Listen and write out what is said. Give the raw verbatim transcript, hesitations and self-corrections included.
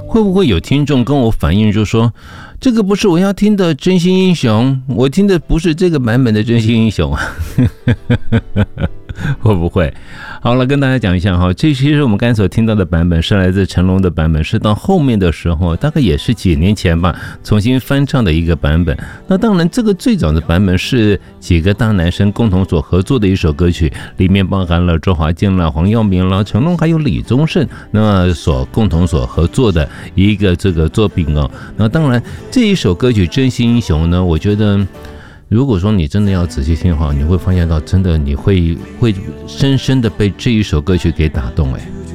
会不会有听众跟我反映，就说这个不是我要听的真心英雄，我听的不是这个版本的真心英雄啊？会不会？好了，跟大家讲一下哈，这其实我们刚才所听到的版本是来自成龙的版本，是到后面的时候，大概也是几年前吧，重新翻唱的一个版本。那当然，这个最早的版本是几个大男生共同所合作的一首歌曲，里面包含了周华健啦、黄耀明啦、成龙还有李宗盛，那么所共同所合作的一个这个作品哦。那当然，这一首歌曲《真心英雄》呢，我觉得。如果说你真的要仔细听的话，你会发现到真的你会会深深的被这一首歌曲给打动哎。